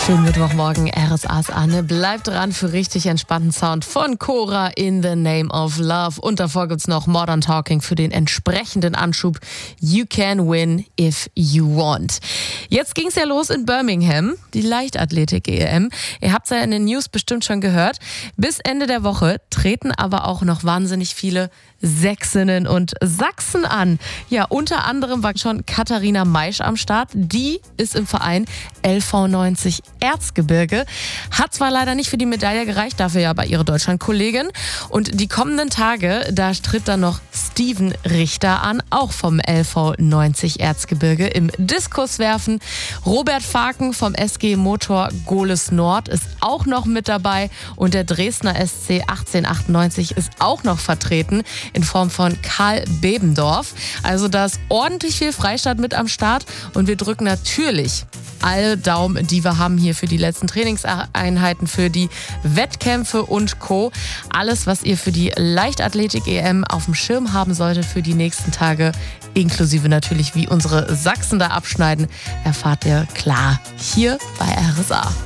Schönen Mittwochmorgen, RSA's Anne. Bleibt dran für richtig entspannten Sound von Cora in the Name of Love. Und davor gibt's noch Modern Talking für den entsprechenden Anschub. You can win if you want. Jetzt ging's ja los in Birmingham, die Leichtathletik-EM. Ihr habt's ja in den News bestimmt schon gehört. Bis Ende der Woche treten aber auch noch wahnsinnig viele Sächsinnen und Sachsen an. Ja, unter anderem war schon Katharina Maisch am Start. Die ist im Verein LV90 Erzgebirge. Hat zwar leider nicht für die Medaille gereicht, dafür ja bei ihrer Deutschlandkollegin. Und die kommenden Tage, da tritt dann noch Steven Richter an, auch vom LV90 Erzgebirge im Diskuswerfen. Robert Faken vom SG Motor Gohlis Nord ist auch noch mit dabei und der Dresdner SC 1898 ist auch noch vertreten in Form von Karl Bebendorf. Also da ist ordentlich viel Freistaat mit am Start und wir drücken natürlich alle Daumen, die wir haben hier für die letzten Trainingseinheiten, für die Wettkämpfe und Co. Alles, was ihr für die Leichtathletik-EM auf dem Schirm haben solltet für die nächsten Tage, inklusive natürlich, wie unsere Sachsen da abschneiden, erfahrt ihr klar hier bei RSA.